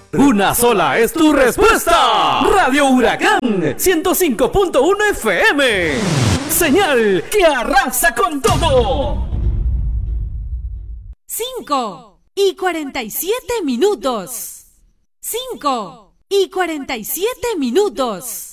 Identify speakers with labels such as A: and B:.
A: Una sola es tu respuesta. Radio Huracán 105.1 FM. Señal que arrasa con todo.
B: 5:47 minutos. 5:47 minutos.